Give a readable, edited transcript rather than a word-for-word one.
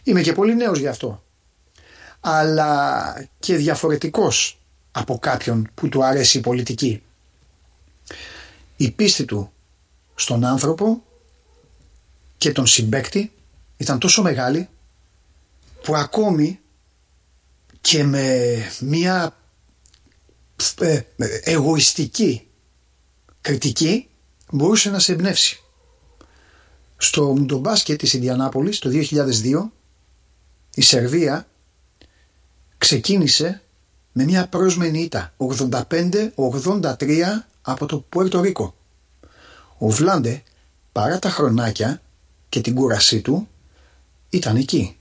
Είμαι και πολύ νέος γι' αυτό. Αλλά και διαφορετικός από κάποιον που του αρέσει η πολιτική. Η πίστη του στον άνθρωπο και τον συμπαίκτη ήταν τόσο μεγάλη που ακόμη και με μια εγωιστική κριτική μπορούσε να σε εμπνεύσει. Στο μουντομπάσκετ της Ινδιανάπολης το 2002 η Σερβία ξεκίνησε με μια πρόσμενη ήττα 85-83 από το Πουέρτο Ρίκο. Ο Βλάντε, παρά τα χρονάκια και την κούρασή του, ήταν εκεί.